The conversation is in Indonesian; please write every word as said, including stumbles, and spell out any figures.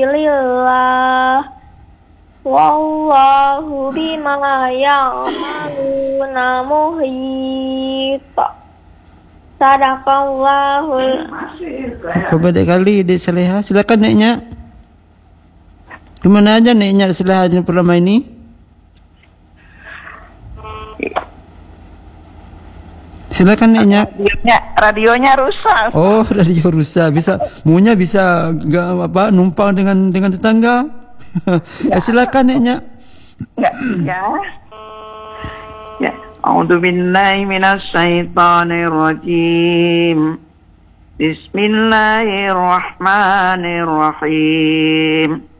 sabilillah. Wallahu bima ya'maluna muhit. Sadaqallahul. Kepada kali Dek Saleha, silakan Neknya. Kemana aja Neknya Saleha di perlama ini? Silakan Neknya. Radionya, radionya rusak. Oh, radio rusak. Bisa, maunya bisa enggak apa numpang dengan dengan tetangga. Ya. Silakan Neknya. Enggak, ya. Ya. A'udzu billahi minasy syaithanir rajim. Bismillahirrahmanirrahim.